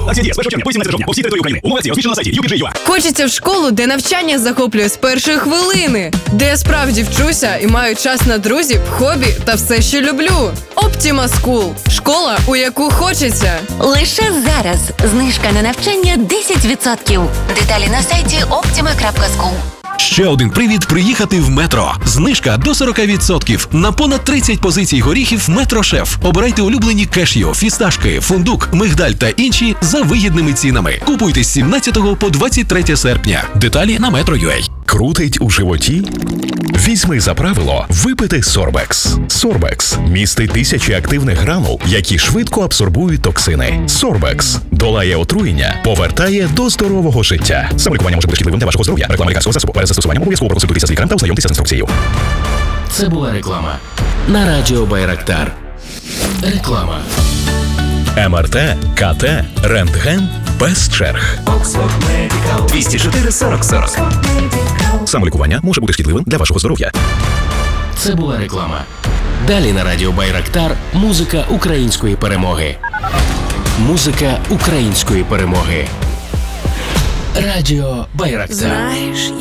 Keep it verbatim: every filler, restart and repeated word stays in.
Акція діє з першого червня по сімнадцяте жовтня по всій території України. Умови акції розміщено на сайті ю пі джей точка ю а. Хочеться в школу, де навчання захоплює з першої хвилини, де я справді вчуся і маю час на друзів, хобі та все, що люблю. Optima School – школа, у яку хочеться. Лише зараз знижка на навчання десять відсотків. Деталі на сайті optima крапка скул. Ще один привід приїхати в Метро. Знижка до сорок відсотків на понад тридцять позицій горіхів Метро Шеф. Обирайте улюблені кешю, фісташки, фундук, мигдаль та інші за вигідними цінами. Купуйте з сімнадцятого по двадцять третє серпня. Деталі на метро крапка ю а. Крутить у животі? Візьми за правило випити Сорбекс. Сорбекс містить тисячі активних гранул, які швидко абсорбують токсини. Сорбекс долає отруєння, повертає до здорового життя. Саме лікування може бути шкідливим для вашого здоров'я. Реклама лікарського засобу. Перед застосуванням обов'язково проконсультуйтеся з лікарем та ознайомтеся з інструкцією. Це була реклама на радіо Байрактар. Реклама. ем ар те, ка те, рентген без черг. двісті чотири сорок сорок. Самолікування може бути шкідливим для вашого здоров'я. Це була реклама. Далі на радіо Байрактар музика української перемоги. Музика української перемоги. Радіо Байрактар.